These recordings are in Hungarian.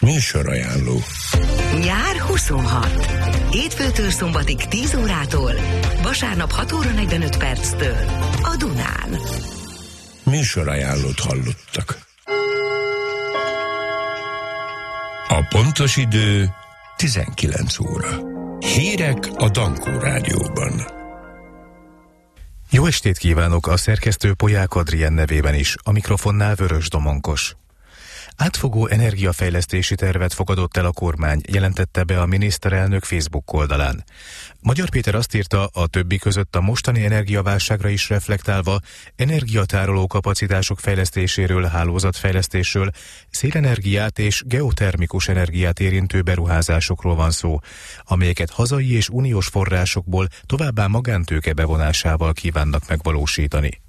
Műsorajánló. Nyár 26. Hétfőtől szombatig 10 órától, vasárnap 6 óra 45 perctől a Dunán. Műsorajánlót hallottak. A pontos idő 19 óra. Hírek a Dankó Rádióban. Jó estét kívánok a szerkesztő Polyák Adrien nevében is, a mikrofonnál Vörös Domonkos. Átfogó energiafejlesztési tervet fogadott el a kormány, jelentette be a miniszterelnök Facebook oldalán. Magyar Péter azt írta, a többi között a mostani energiaválságra is reflektálva energiatároló kapacitások fejlesztéséről, hálózatfejlesztésről, szélenergiát és geotermikus energiát érintő beruházásokról van szó, amelyeket hazai és uniós forrásokból továbbá magántőke bevonásával kívánnak megvalósítani.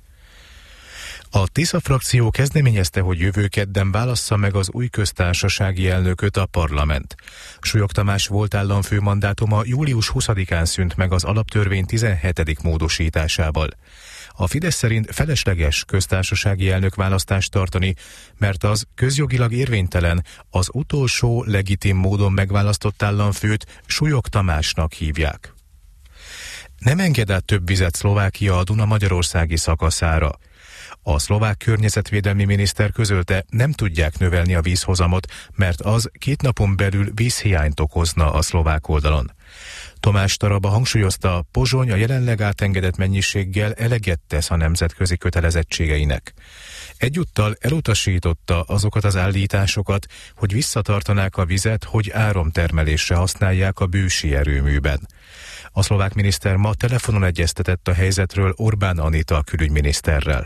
A Tisza frakció kezdeményezte, hogy jövő kedden válassza meg az új köztársasági elnököt a parlament. Súlyog Tamás volt államfő mandátuma július 20-án szűnt meg az alaptörvény 17. módosításával. A Fidesz szerint felesleges köztársasági elnökválasztást tartani, mert az közjogilag érvénytelen, az utolsó legitim módon megválasztott államfőt Súlyog Tamásnak hívják. Nem enged át több vizet Szlovákia a Duna-magyarországi szakaszára. A szlovák környezetvédelmi miniszter közölte, nem tudják növelni a vízhozamot, mert az 2 napon belül vízhiányt okozna a szlovák oldalon. Tomás Taraba hangsúlyozta, Pozsony a jelenleg átengedett mennyiséggel eleget tesz a nemzetközi kötelezettségeinek. Egyúttal elutasította azokat az állításokat, hogy visszatartanák a vizet, hogy áramtermelésre használják a bősi erőműben. A szlovák miniszter ma telefonon egyeztetett a helyzetről Orbán Anita külügyminiszterrel.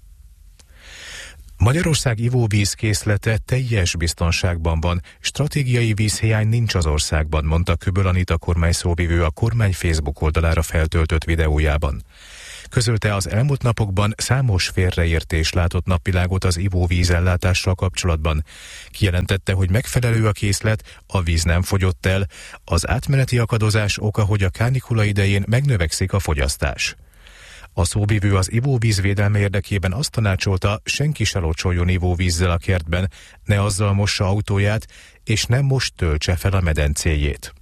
Magyarország ivóvízkészlete teljes biztonságban van, stratégiai vízhiány nincs az országban, mondta Köböl Anita kormányszóvivő a kormány Facebook oldalára feltöltött videójában. Közölte, az elmúlt napokban számos félreértés látott napvilágot az ivóvízellátással kapcsolatban. Kijelentette, hogy megfelelő a készlet, a víz nem fogyott el, az átmeneti akadozás oka, hogy a kánikula idején megnövekszik a fogyasztás. A szóvivő az ivóvíz védelme érdekében azt tanácsolta, senki se locsoljon ivóvízzel a kertben, ne azzal mossa autóját, és nem most töltse fel a medencéjét.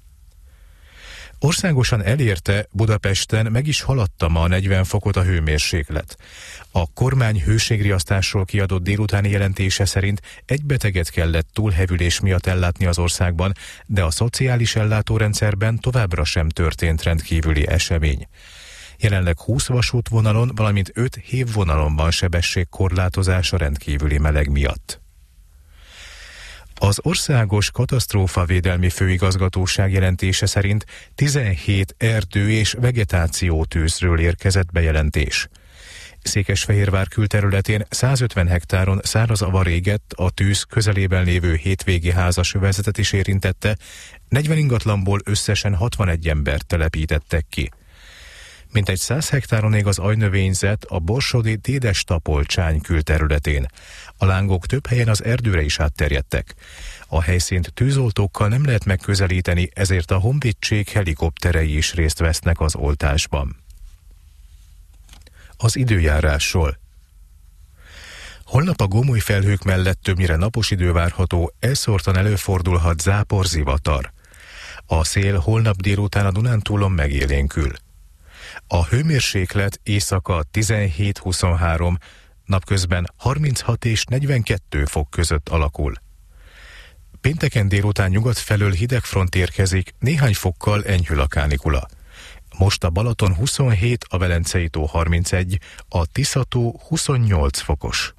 Országosan elérte, Budapesten meg is haladta ma a 40 fokot a hőmérséklet. A kormány hőségriasztásról kiadott délutáni jelentése szerint egy beteget kellett túlhevülés miatt ellátni az országban, de a szociális ellátórendszerben továbbra sem történt rendkívüli esemény. Jelenleg 20 vasútvonalon, valamint 5 hévvonalon van sebességkorlátozás a rendkívüli meleg miatt. Az Országos Katasztrófavédelmi Főigazgatóság jelentése szerint 17 erdő- és vegetációtűzről érkezett bejelentés. Székesfehérvár külterületén 150 hektáron száraz avar égett, a tűz közelében lévő hétvégi házasövezetet is érintette, 40 ingatlanból összesen 61 embert telepítettek ki. Mintegy 100 hektáron ég az ajnövényzet a borsodi Dédes-Tapolcsány külterületén. A lángok több helyen az erdőre is átterjedtek. A helyszínt tűzoltókkal nem lehet megközelíteni, ezért a honvédség helikopterei is részt vesznek az oltásban. Az időjárásról. Holnap a gomoly felhők mellett többnyire napos idő várható, elszórtan előfordulhat zápor-zivatar. A szél holnap délután a Dunántúlon megélénkül. A hőmérséklet éjszaka 17-23, napközben 36 és 42 fok között alakul. Pénteken délután nyugat felől hideg front érkezik, néhány fokkal enyhül a kánikula. Most a Balaton 27, a Velencei tó 31, a Tisza-tó 28 fokos.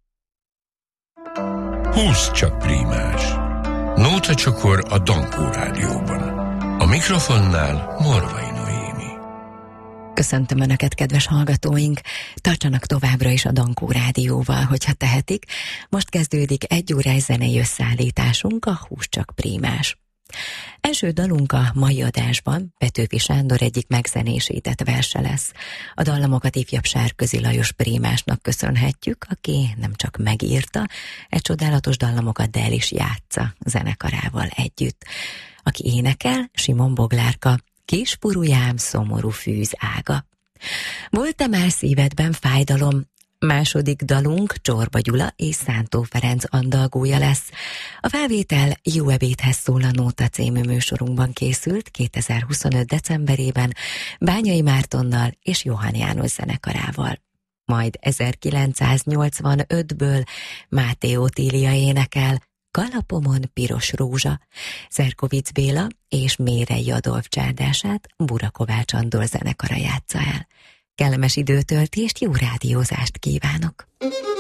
20 csak prímás. Nóta csokor a Dankó Rádióban. A mikrofonnál Morvai Noémi. Köszöntöm Önöket, kedves hallgatóink! Tartsanak továbbra is a Dankó Rádióval, hogyha tehetik. Most kezdődik 1 órás zenei összeállításunk, a 20 csak prímás. Első dalunk a mai adásban Petőfi Sándor egyik megzenésített verse lesz. A dallamokat ifjabb Sárközi Lajos prímásnak köszönhetjük, aki nem csak megírta egy csodálatos dallamokat, de el is játsza zenekarával együtt. Aki énekel, Simon Boglárka, Kis purujám, szomorú fűz ága. Volt-e már szívedben fájdalom, Második dalunk Csorba Gyula és Szántó Ferenc andalgója lesz. A felvétel Jó ebédhez szól a Nóta című műsorunkban készült 2025. decemberében Bányai Mártonnal és Johann János zenekarával. Majd 1985-ből Máté Otília énekel Kalapomon piros rózsa, Szerkovics Béla és Mérei Adolf csárdását Bura Kovács Andor zenekara játsza el. Kellemes időtöltést, jó rádiózást kívánok!